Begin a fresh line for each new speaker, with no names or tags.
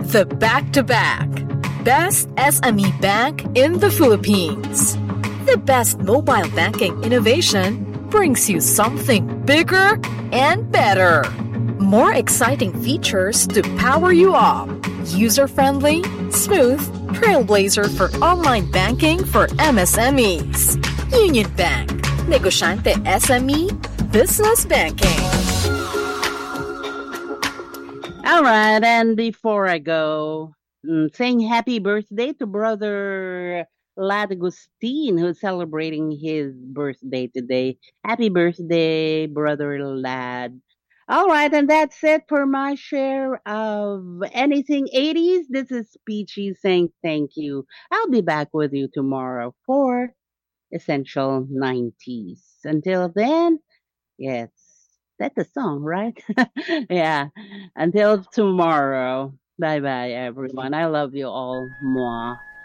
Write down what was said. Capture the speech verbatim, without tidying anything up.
The Back to Back. Best S M E Bank in the Philippines. The best mobile banking innovation brings you something bigger and better. More exciting features to power you up. User-friendly, smooth, trailblazer for online banking for M S M Es. Union Bank. Negosyante S M E Business Banking.
All right, and before I go, mm, saying happy birthday to brother Lad Agustin, who's celebrating his birthday today. Happy birthday, brother Lad. All right, and that's it for my share of anything eighties. This is Peachy saying thank you. I'll be back with you tomorrow for Essential nineties. Until then, yes, that's a song, right? Yeah. Until tomorrow. Bye bye, everyone. I love you all. Mwah.